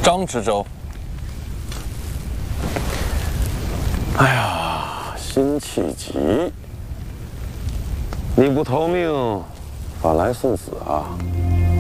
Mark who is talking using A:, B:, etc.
A: 张知州。哎呀，辛弃疾，你不逃命，反来送死啊！